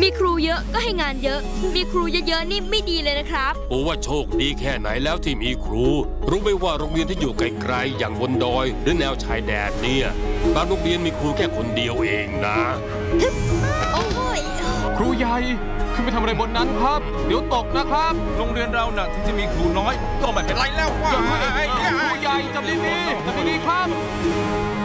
มีครูเยอะก็ให้งานเยอะมีครูเยอะๆนี่ไม่ดีเลยนะครับปูว่าโชคดีแค่ไหนแล้วที่มีครูรู้ไหมว่าโรงเรียนที่อยู่ไกลๆอย่างบนดอยหรือแนวชายแดนเนี่ยบางโรงเรียนมีครูแค่คนเดียวเองนะโอ้ยครูใหญ่ขึ้นไปทำอะไรบนนั้นครับเดี๋ยวตกนะครับโรงเรียนเราน่ะถึงจะมีครูน้อยก็ไม่เป็นไรแล้วว่าครูใหญ่จำดีๆครับ